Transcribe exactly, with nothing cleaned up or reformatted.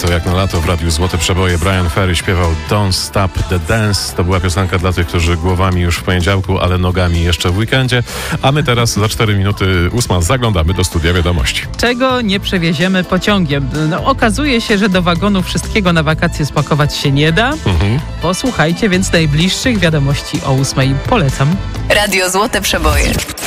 lato jak na lato w Radiu Złote Przeboje. Bryan Ferry śpiewał Don't Stop the Dance. To była piosenka dla tych, którzy głowami już w poniedziałku, ale nogami jeszcze w weekendzie. A my teraz za cztery minuty ósma zaglądamy do studia wiadomości. Czego nie przewieziemy pociągiem? No, okazuje się, że do wagonu wszystkiego na wakacje spakować się nie da. Mhm. Posłuchajcie więc najbliższych wiadomości o ósmej. Polecam. Radio Złote Przeboje.